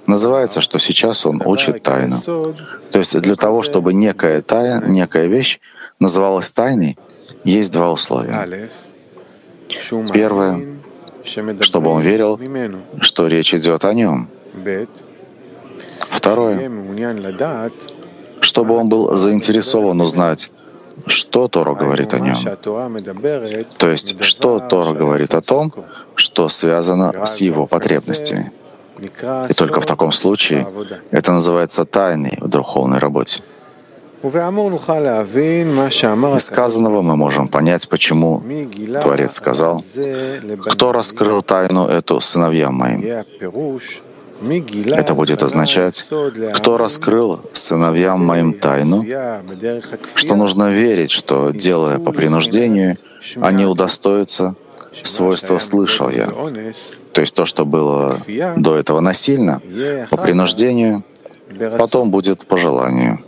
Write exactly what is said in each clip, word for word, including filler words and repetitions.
Называется, что сейчас он учит тайну. То есть для того, чтобы некая тайна, некая вещь называлась тайной, есть два условия. Первое, чтобы он верил, что речь идет о нем. Второе, чтобы он был заинтересован узнать, что Тора говорит о нем. То есть, что Тора говорит о том, что связано с его потребностями. И только в таком случае это называется тайной в духовной работе. Из сказанного мы можем понять, почему Творец сказал, «Кто раскрыл тайну эту сыновьям моим?» Это будет означать, кто раскрыл сыновьям моим тайну, что нужно верить, что, делая по принуждению, они удостоятся свойства «слышал я». То есть то, что было до этого насильно, по принуждению, потом будет по желанию.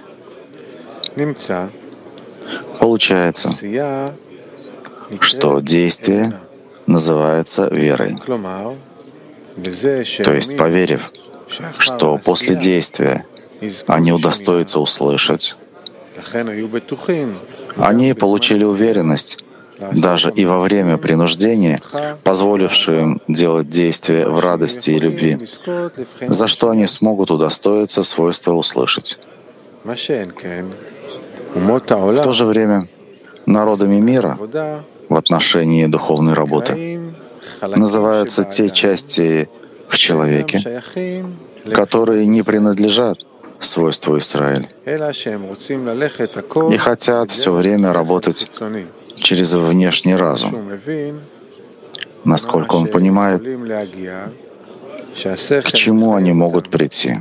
Получается, что действие называется верой. То есть, поверив, что после действия они удостоятся услышать, они получили уверенность, даже и во время принуждения, позволившую им делать действия в радости и любви, за что они смогут удостоиться свойства услышать. В то же время народами мира в отношении духовной работы называются те части в человеке, которые не принадлежат свойству Израиль и хотят все время работать через внешний разум, насколько он понимает, к чему они могут прийти.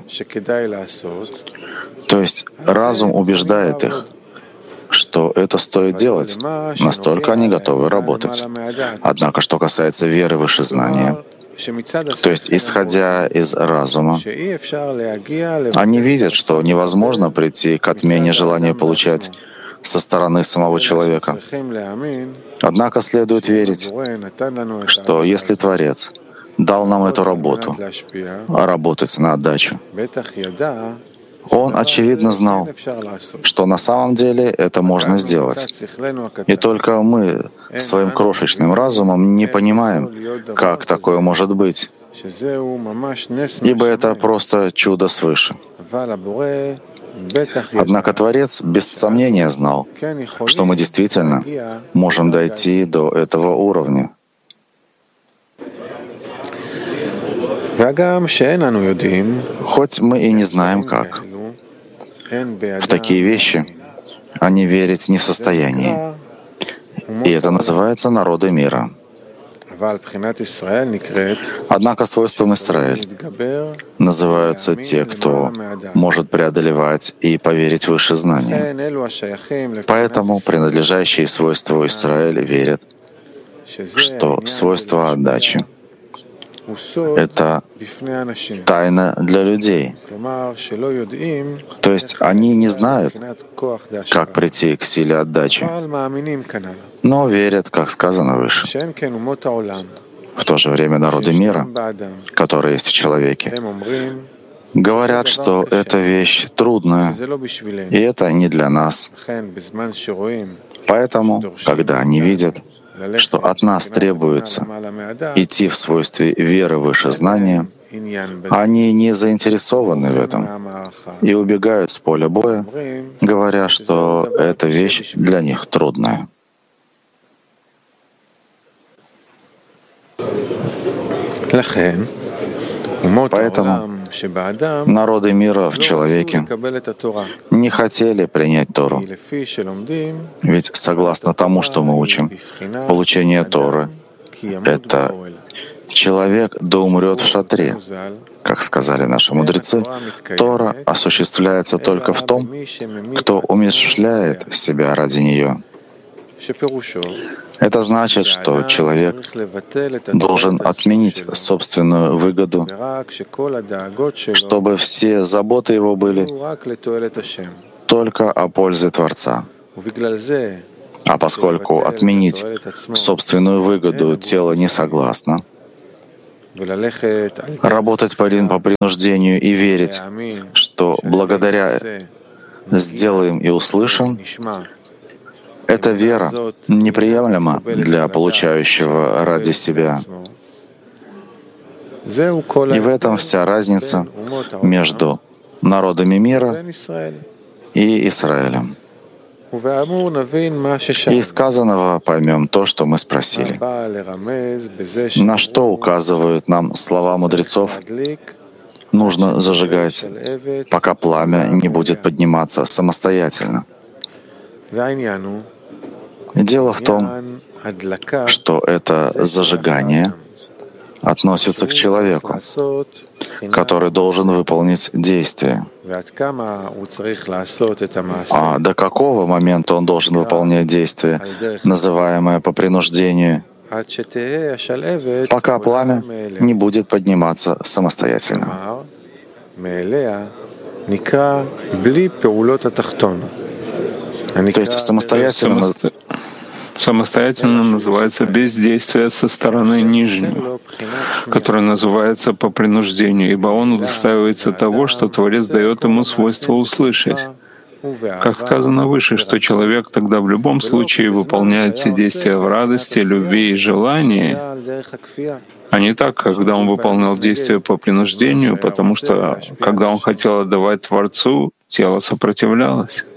То есть разум убеждает их, что это стоит делать, настолько они готовы работать. Однако, что касается веры выше знания, то есть, исходя из разума, они видят, что невозможно прийти к отмене желания получать со стороны самого человека. Однако следует верить, что если Творец дал нам эту работу, работать на отдачу, Он, очевидно, знал, что на самом деле это можно сделать. И только мы своим крошечным разумом не понимаем, как такое может быть, ибо это просто чудо свыше. Однако Творец без сомнения знал, что мы действительно можем дойти до этого уровня. Хоть мы и не знаем как. В такие вещи они верить не в состоянии. И это называется народы мира. Однако свойством Израиль называются те, кто может преодолевать и поверить выше знания. Поэтому принадлежащие свойству Израиль верят, что свойство отдачи — это тайна для людей. То есть они не знают, как прийти к силе отдачи, но верят, как сказано выше. В то же время народы мира, которые есть в человеке, говорят, что эта вещь трудная, и это не для нас. Поэтому, когда они видят, что от нас требуется идти в свойстве веры выше знания, они не заинтересованы в этом и убегают с поля боя, говоря, что эта вещь для них трудная. Поэтому народы мира в человеке не хотели принять Тору. Ведь согласно тому, что мы учим, получение Торы — это человек да умрет в шатре. Как сказали наши мудрецы, Тора осуществляется только в том, кто умерщвляет себя ради нее. Это значит, что человек должен отменить собственную выгоду, чтобы все заботы его были только о пользе Творца. А поскольку отменить собственную выгоду тело не согласно, Работать по принуждению и верить, что благодаря сделаем и услышим, эта вера неприемлема для получающего ради себя. И в этом вся разница между народами мира и Израилем. И из сказанного поймем то, что мы спросили. На что указывают нам слова мудрецов? Нужно зажигать, пока пламя не будет подниматься самостоятельно. И дело в том, что это зажигание относится к человеку, который должен выполнить действие. А до какого момента он должен выполнять действие, называемое по принуждению, пока пламя не будет подниматься самостоятельно. То есть самостоятельно, самостоятельно называется бездействие со стороны нижнего, которое называется по принуждению, ибо он удостаивается того, что Творец дает ему свойство услышать. Как сказано выше, что человек тогда в любом случае выполняет все действия в радости, любви и желании, а не так, когда он выполнял действия по принуждению, потому что, когда он хотел отдавать Творцу, тело сопротивлялось.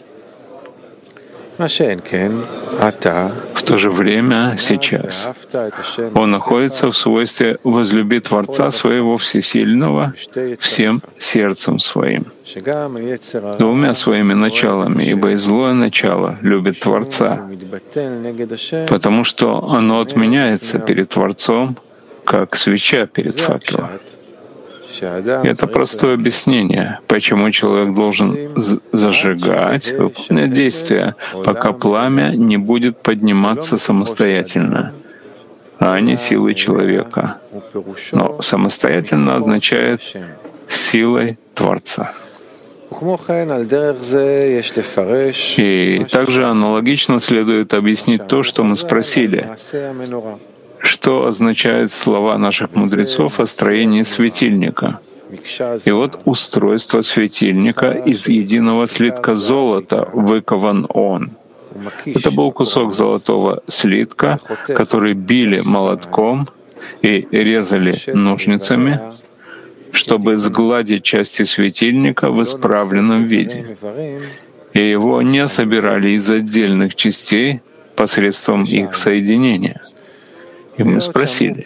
В то же время, сейчас, он находится в свойстве возлюбить Творца своего Всесильного всем сердцем своим, двумя своими началами, ибо и злое начало любит Творца, потому что оно отменяется перед Творцом, как свеча перед факелом. Это простое объяснение, почему человек должен зажигать, выполнять действия, пока пламя не будет подниматься самостоятельно, а не силой человека. Но самостоятельно означает силой Творца. И также аналогично следует объяснить то, что мы спросили. Что означают слова наших мудрецов о строении светильника? И вот устройство светильника из единого слитка золота выкован он. Это был кусок золотого слитка, который били молотком и резали ножницами, чтобы сгладить части светильника в исправленном виде. И его не собирали из отдельных частей посредством их соединения. И мы спросили,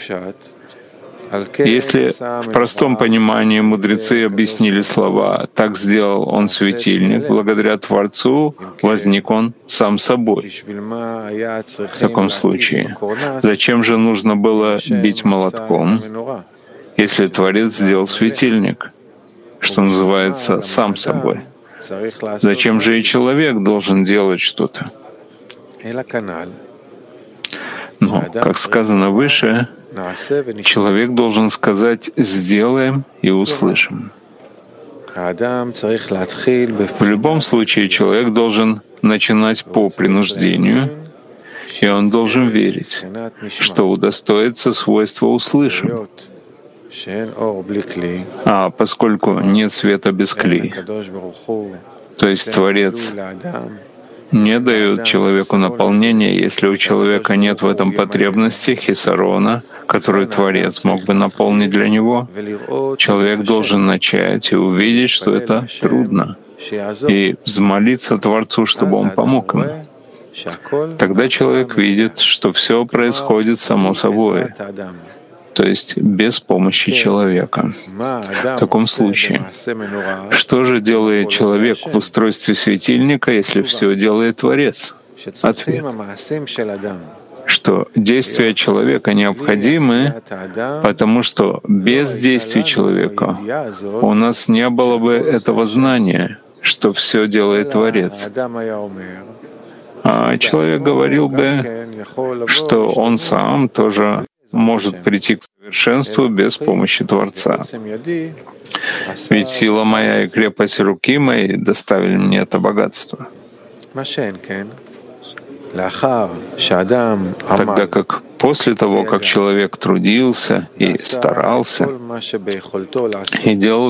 если в простом понимании мудрецы объяснили слова «так сделал он светильник», благодаря Творцу возник он сам собой. В таком случае, зачем же нужно было бить молотком, если Творец сделал светильник, что называется, сам собой? Зачем же и человек должен делать что-то? Но, как сказано выше, человек должен сказать «сделаем и услышим». В любом случае человек должен начинать по принуждению, и он должен верить, что удостоится свойства «услышим». А поскольку нет света без кли, то есть Творец не дают человеку наполнения, если у человека нет в этом потребности хисарона, которую Творец мог бы наполнить для него. Человек должен начать и увидеть, что это трудно, и взмолиться Творцу, чтобы он помог ему. Тогда человек видит, что все происходит само собой, то есть без помощи человека. В таком случае, что же делает человек в устройстве светильника, если все делает Творец? Ответ, что действия человека необходимы, потому что без действий человека у нас не было бы этого знания, что все делает Творец. А человек говорил бы, что он сам тоже может прийти к совершенству без помощи Творца. Ведь сила моя и крепость руки моей доставили мне это богатство. Тогда как после того, как человек трудился и старался, и делал